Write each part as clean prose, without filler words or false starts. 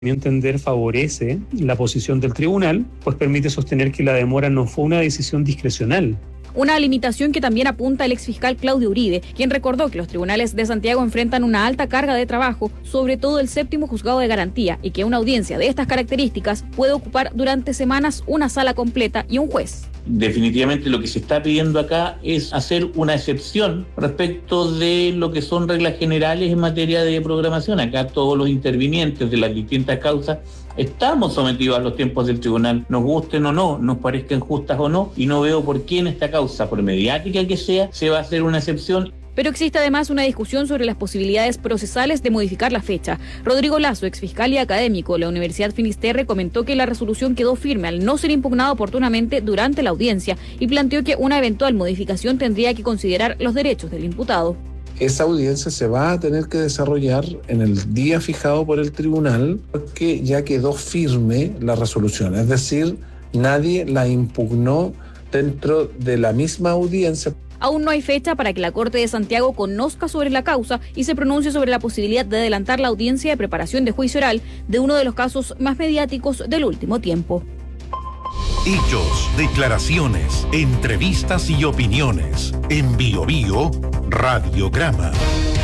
mi entender, favorece la posición del tribunal, pues permite sostener que la demora no fue una decisión discrecional. Una limitación que también apunta el exfiscal Claudio Uribe, quien recordó que los tribunales de Santiago enfrentan una alta carga de trabajo, sobre todo el séptimo juzgado de garantía, y que una audiencia de estas características puede ocupar durante semanas una sala completa y un juez. Definitivamente lo que se está pidiendo acá es hacer una excepción respecto de lo que son reglas generales en materia de programación. Acá todos los intervinientes de las distintas causas estamos sometidos a los tiempos del tribunal, nos gusten o no, nos parezcan justas o no, y no veo por qué en esta causa, por mediática que sea, se va a hacer una excepción. Pero existe además una discusión sobre las posibilidades procesales de modificar la fecha. Rodrigo Lazo, exfiscal y académico de la Universidad Finisterre, comentó que la resolución quedó firme al no ser impugnada oportunamente durante la audiencia y planteó que una eventual modificación tendría que considerar los derechos del imputado. Esa audiencia se va a tener que desarrollar en el día fijado por el tribunal porque ya quedó firme la resolución, es decir, nadie la impugnó dentro de la misma audiencia. Aún no hay fecha para que la Corte de Santiago conozca sobre la causa y se pronuncie sobre la posibilidad de adelantar la audiencia de preparación de juicio oral de uno de los casos más mediáticos del último tiempo. Hechos, declaraciones, entrevistas y opiniones. En Bio Bio, Radiograma.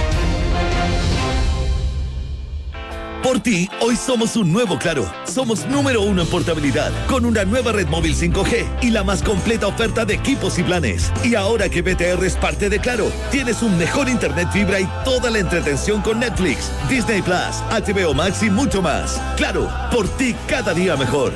Por ti, hoy somos un nuevo Claro. Somos número 1 en portabilidad, con una nueva red móvil 5G y la más completa oferta de equipos y planes. Y ahora que BTR es parte de Claro, tienes un mejor internet fibra y toda la entretención con Netflix, Disney Plus, HBO Max y mucho más. Claro, por ti cada día mejor.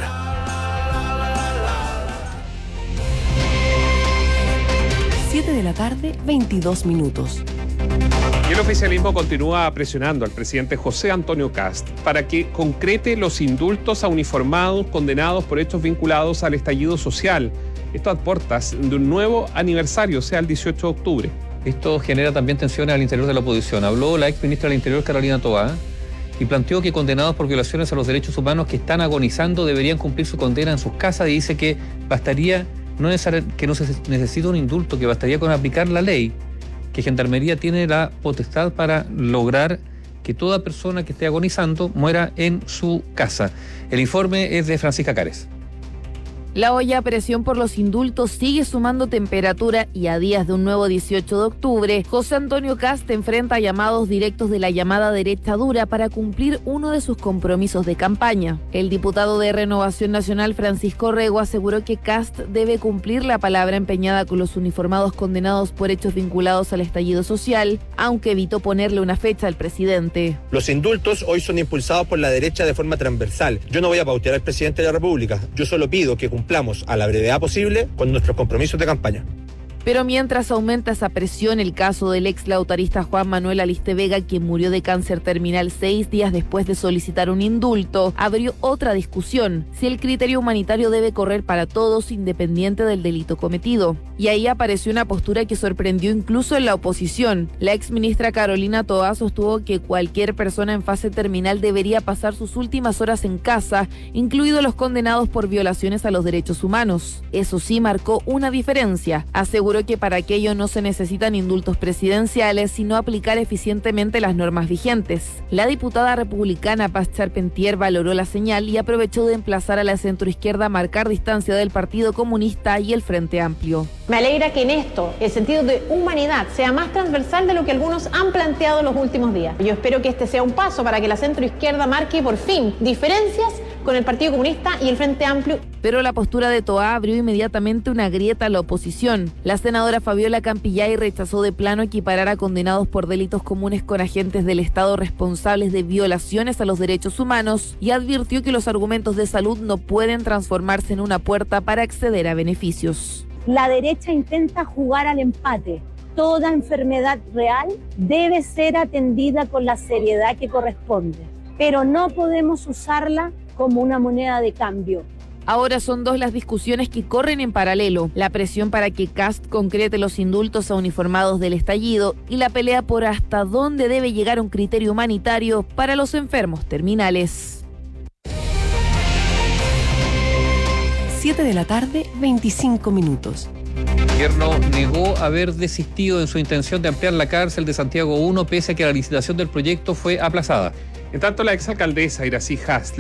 7 de la tarde, 22 minutos. Y el oficialismo continúa presionando al presidente José Antonio Kast para que concrete los indultos a uniformados condenados por hechos vinculados al estallido social. Esto a puertas de un nuevo aniversario, o sea, el 18 de octubre. Esto genera también tensiones al interior de la oposición. Habló la ex ministra del Interior, Carolina Toá, y planteó que condenados por violaciones a los derechos humanos que están agonizando deberían cumplir su condena en sus casas, y dice que bastaría, que no se necesita un indulto, que bastaría con aplicar la ley, que Gendarmería tiene la potestad para lograr que toda persona que esté agonizando muera en su casa. El informe es de Francisca Cárez. La olla a presión por los indultos sigue sumando temperatura y a días de un nuevo 18 de octubre, José Antonio Kast enfrenta llamados directos de la llamada derecha dura para cumplir uno de sus compromisos de campaña. El diputado de Renovación Nacional, Francisco Rego, aseguró que Kast debe cumplir la palabra empeñada con los uniformados condenados por hechos vinculados al estallido social, aunque evitó ponerle una fecha al presidente. Los indultos hoy son impulsados por la derecha de forma transversal. Yo no voy a pautear al presidente de la República, yo solo pido que cumplamos a la brevedad posible con nuestros compromisos de campaña. Pero mientras aumenta esa presión, el caso del ex lautarista Juan Manuel Aliste Vega, quien murió de cáncer terminal 6 días después de solicitar un indulto, abrió otra discusión: si el criterio humanitario debe correr para todos, independiente del delito cometido. Y ahí apareció una postura que sorprendió incluso en la oposición. La ex ministra Carolina Toá sostuvo que cualquier persona en fase terminal debería pasar sus últimas horas en casa, incluidos los condenados por violaciones a los derechos humanos. Eso sí, marcó una diferencia. Aseguró que para aquello no se necesitan indultos presidenciales, sino aplicar eficientemente las normas vigentes. La diputada republicana Paz Charpentier valoró la señal y aprovechó de emplazar a la centroizquierda a marcar distancia del Partido Comunista y el Frente Amplio. Me alegra que en esto el sentido de humanidad sea más transversal de lo que algunos han planteado en los últimos días. Yo espero que este sea un paso para que la centroizquierda marque por fin diferencias con el Partido Comunista y el Frente Amplio. Pero la postura de Toá abrió inmediatamente una grieta a la oposición. La senadora Fabiola Campillay rechazó de plano equiparar a condenados por delitos comunes con agentes del Estado responsables de violaciones a los derechos humanos y advirtió que los argumentos de salud no pueden transformarse en una puerta para acceder a beneficios. La derecha intenta jugar al empate. Toda enfermedad real debe ser atendida con la seriedad que corresponde, pero no podemos usarla como una moneda de cambio. Ahora son dos las discusiones que corren en paralelo: la presión para que Kast concrete los indultos a uniformados del estallido y la pelea por hasta dónde debe llegar un criterio humanitario para los enfermos terminales. 7 de la tarde, 25 minutos. El gobierno negó haber desistido en su intención de ampliar la cárcel de Santiago 1 pese a que la licitación del proyecto fue aplazada. En tanto, la exalcaldesa Iracy Haas